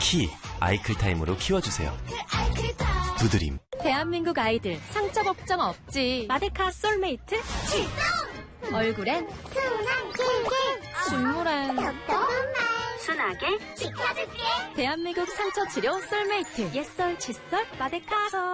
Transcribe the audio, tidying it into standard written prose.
키 아이클타임으로 키워주세요. 두드림. 대한민국 아이들 상처 걱정 없지. 마데카 솔메이트 출동! 얼굴엔 순한 킹킹, 식물엔 답답한 말 순하게 지켜줄게. 대한민국 상처 치료 솔메이트. 옛설 칫솔 마데카.